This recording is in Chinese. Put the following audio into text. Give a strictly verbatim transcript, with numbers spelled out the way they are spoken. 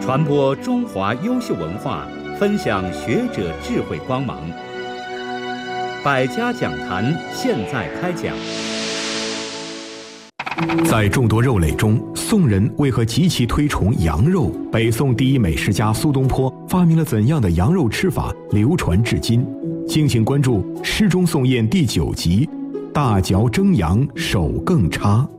传播中华优秀文化，分享学者智慧光芒。百家讲坛现在开讲。 在众多肉类中，宋人为何极其推崇羊肉？北宋第一美食家苏东坡发明了怎样的羊肉吃法，流传至今？敬请关注《诗中宋宴》第九集：大嚼蒸羊手更差。